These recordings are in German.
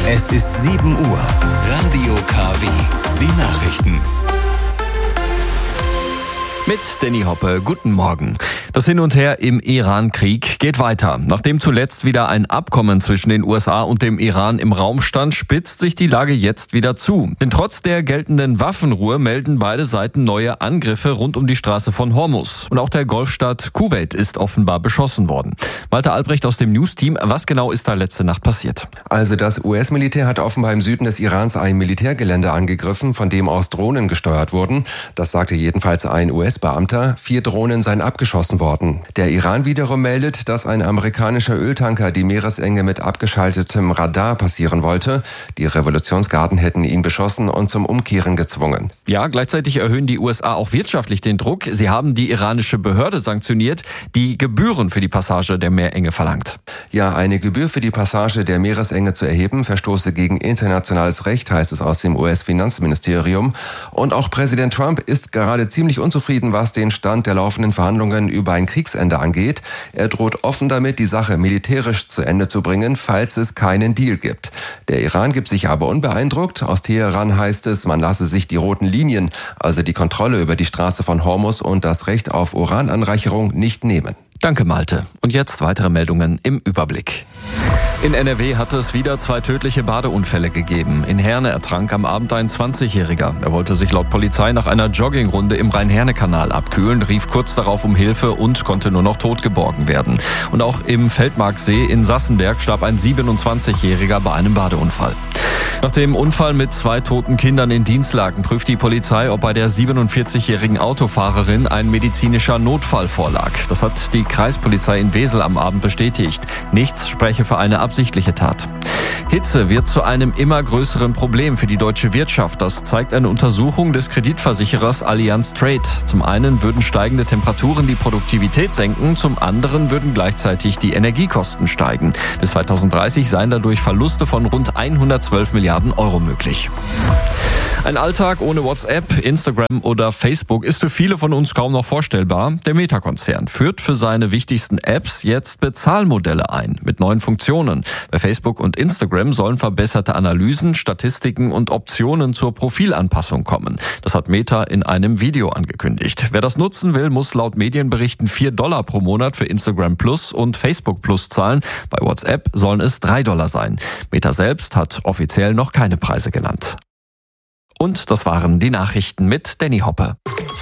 Es ist 7 Uhr. Radio KW. Die Nachrichten. Mit Danny Hoppe, guten Morgen. Das Hin und Her im Iran-Krieg geht weiter. Nachdem zuletzt wieder ein Abkommen zwischen den USA und dem Iran im Raum stand, spitzt sich die Lage jetzt wieder zu. Denn trotz der geltenden Waffenruhe melden beide Seiten neue Angriffe rund um die Straße von Hormuz. Und auch der Golfstaat Kuwait ist offenbar beschossen worden. Malte Albrecht aus dem News-Team, was genau ist da letzte Nacht passiert? Also das US-Militär hat offenbar im Süden des Irans ein Militärgelände angegriffen, von dem aus Drohnen gesteuert wurden. Das sagte jedenfalls ein US-Beamter. 4 Drohnen seien abgeschossen worden. Der Iran wiederum meldet, dass ein amerikanischer Öltanker die Meeresenge mit abgeschaltetem Radar passieren wollte. Die Revolutionsgarden hätten ihn beschossen und zum Umkehren gezwungen. Ja, gleichzeitig erhöhen die USA auch wirtschaftlich den Druck. Sie haben die iranische Behörde sanktioniert, die Gebühren für die Passage der Meerenge verlangt. Ja, eine Gebühr für die Passage der Meeresenge zu erheben, verstoße gegen internationales Recht, heißt es aus dem US-Finanzministerium. Und auch Präsident Trump ist gerade ziemlich unzufrieden, was den Stand der laufenden Verhandlungen über ein Kriegsende angeht. Er droht offen damit, die Sache militärisch zu Ende zu bringen, falls es keinen Deal gibt. Der Iran gibt sich aber unbeeindruckt. Aus Teheran heißt es, man lasse sich die roten Linien, also die Kontrolle über die Straße von Hormuz und das Recht auf Urananreicherung, nicht nehmen. Danke, Malte. Und jetzt weitere Meldungen im Überblick. In NRW hat es wieder 2 tödliche Badeunfälle gegeben. In Herne ertrank am Abend ein 20-Jähriger. Er wollte sich laut Polizei nach einer Joggingrunde im Rhein-Herne-Kanal abkühlen, rief kurz darauf um Hilfe und konnte nur noch tot geborgen werden. Und auch im Feldmarksee in Sassenberg starb ein 27-Jähriger bei einem Badeunfall. Nach dem Unfall mit 2 toten Kindern in Dinslaken prüft die Polizei, ob bei der 47-jährigen Autofahrerin ein medizinischer Notfall vorlag. Das hat die Kreispolizei in Wesel am Abend bestätigt. Nichts spreche für eine absichtliche Tat. Hitze wird zu einem immer größeren Problem für die deutsche Wirtschaft. Das zeigt eine Untersuchung des Kreditversicherers Allianz Trade. Zum einen würden steigende Temperaturen die Produktivität senken, zum anderen würden gleichzeitig die Energiekosten steigen. Bis 2030 seien dadurch Verluste von rund 112 Milliarden Euro möglich. Ein Alltag ohne WhatsApp, Instagram oder Facebook ist für viele von uns kaum noch vorstellbar. Der Meta-Konzern führt für seine wichtigsten Apps jetzt Bezahlmodelle ein mit neuen Funktionen. Bei Facebook und Instagram sollen verbesserte Analysen, Statistiken und Optionen zur Profilanpassung kommen. Das hat Meta in einem Video angekündigt. Wer das nutzen will, muss laut Medienberichten $4 pro Monat für Instagram Plus und Facebook Plus zahlen. Bei WhatsApp sollen es $3 sein. Meta selbst hat offiziell noch keine Preise genannt. Und das waren die Nachrichten mit Danny Hoppe.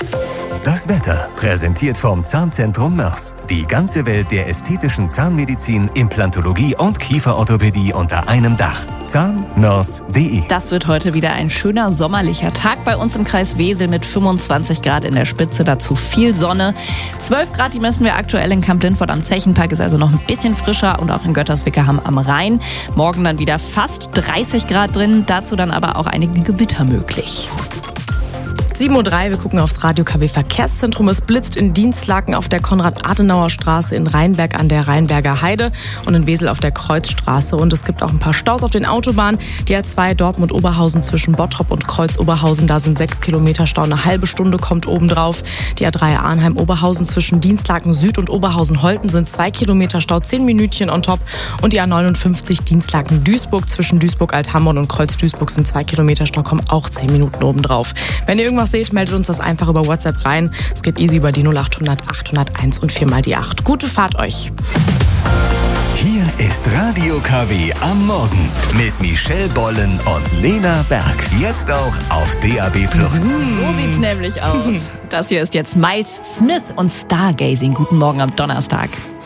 Das Wetter, präsentiert vom Zahnzentrum Mörs. Die ganze Welt der ästhetischen Zahnmedizin, Implantologie und Kieferorthopädie unter einem Dach. zahnmörs.de. Das wird heute wieder ein schöner sommerlicher Tag bei uns im Kreis Wesel mit 25 Grad in der Spitze, dazu viel Sonne. 12 Grad, die messen wir aktuell in Kamp-Lindfort am Zechenpark, ist also noch ein bisschen frischer und auch in Götterswickerham am Rhein. Morgen dann wieder fast 30 Grad drin, dazu dann aber auch einige Gewitter möglich. 7:03 Uhr, wir gucken aufs Radio KW Verkehrszentrum. Es blitzt in Dinslaken auf der Konrad-Adenauer-Straße, in Rheinberg an der Rheinberger Heide und in Wesel auf der Kreuzstraße. Und es gibt auch ein paar Staus auf den Autobahnen. Die A2 Dortmund-Oberhausen zwischen Bottrop und Kreuz-Oberhausen, da sind 6 Kilometer Stau, eine halbe Stunde kommt obendrauf. Die A3 Arnheim-Oberhausen zwischen Dinslaken Süd und Oberhausen-Holten sind 2 Kilometer Stau, 10 Minütchen on top. Und die A59 Dinslaken-Duisburg zwischen Duisburg-Althamborn und Kreuz-Duisburg sind 2 Kilometer Stau, kommen auch 10 Minuten obendrauf. Wenn ihr irgendwas seht, meldet uns das einfach über WhatsApp rein. Es geht easy über die 0800 801 und 4 mal die 8. Gute Fahrt euch. Hier ist Radio KW am Morgen mit Michelle Bollen und Lena Berg. Jetzt auch auf DAB+. So sieht's nämlich aus. Das hier ist jetzt Miles Smith und Stargazing. Guten Morgen am Donnerstag.